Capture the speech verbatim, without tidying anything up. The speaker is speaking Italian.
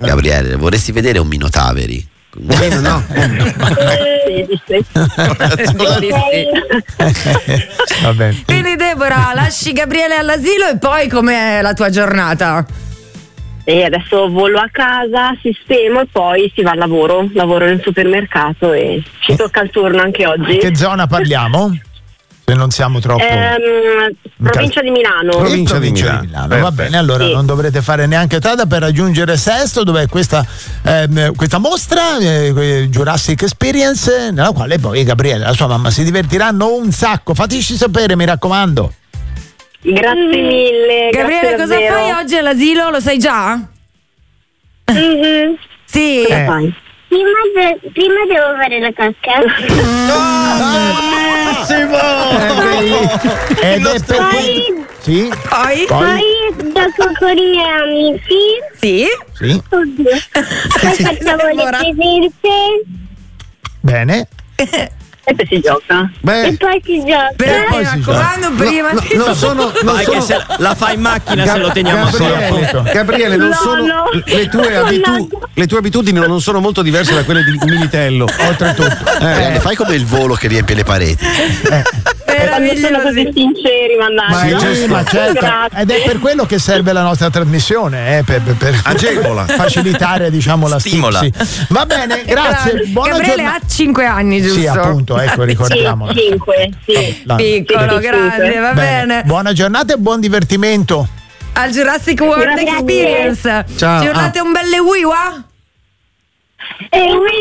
Gabriele, vorresti vedere un Minotaveri? No, no. Va bene. Quindi Deborah, lasci Gabriele all'asilo e poi com'è la tua giornata? E adesso volo a casa, sistemo e poi si va al lavoro. Lavoro nel supermercato e ci tocca il turno anche oggi. Che zona parliamo? Se non siamo troppo. Ehm, provincia di Milano. Provincia, provincia di Milano, di Milano. Va bene, allora sì. Non dovrete fare neanche strada per raggiungere Sesto, dove è questa, ehm, questa mostra eh, Jurassic Experience, nella quale poi Gabriele e la sua mamma si divertiranno un sacco. Fateci sapere, mi raccomando. Grazie mille. Gabriele, grazie cosa davvero. fai oggi all'asilo? Lo sai già? Mm-hmm. Sì. Cosa fai? Prima, de- prima devo fare la cacca. Bellissimo! Ed è per Poi, sì? Poi? poi gioco con i miei amici. Sì. Sì. Oddio. Poi facciamo le presenze. Bene. E poi si gioca. Beh, E poi si gioca. Però mi poi si raccomando, prima no, di- non sono, non Vai sono... che se la fa in macchina se lo teniamo Gabriele, solo. Gabriele, non No, sono no. le tue abitu- le tue abitudini non sono molto diverse da quelle di Militello. Oltretutto. Eh, fai come il volo che riempie le pareti. Quando sono così sinceri, mandate. Ma, Sì, sì, ma certo. Grazie. Ed è per quello che serve la nostra trasmissione, eh, per, per- per Agevola. facilitare, diciamo, la Stimola. stipsi. Va bene, grazie. Buona Gabriele giornata. ha cinque anni, giusto? Sì, appunto, ecco, ricordiamolo. Sì, cinque, sì. La- Piccolo, Sì, grande, va bene. Buona giornata e buon divertimento. Al Jurassic World Grazie. Experience. Ciao. Ci urlate un belle Wiwa? E